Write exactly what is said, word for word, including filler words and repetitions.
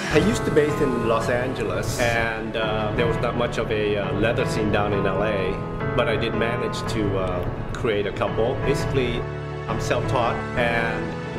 I used to base in Los Angeles, and uh, there was not much of a uh, leather scene down in L A, but I did manage to uh, create a couple. Basically, I'm self-taught, and